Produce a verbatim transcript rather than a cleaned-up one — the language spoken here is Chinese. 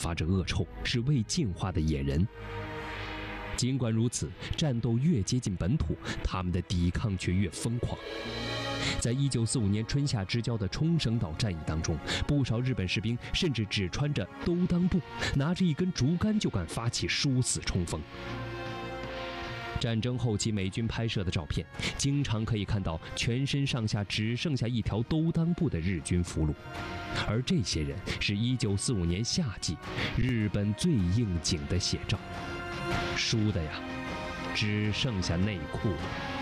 发着恶臭，是未进化的野人。尽管如此，战斗越接近本土，他们的抵抗却越疯狂。在一九四五年春夏之交的冲绳岛战役当中，不少日本士兵甚至只穿着兜裆布，拿着一根竹竿就敢发起殊死冲锋。战争后期美军拍摄的照片，经常可以看到全身上下只剩下一条兜裆布的日军俘虏，而这些人是一九四五年夏季日本最应景的写照，输的呀，只剩下内裤了。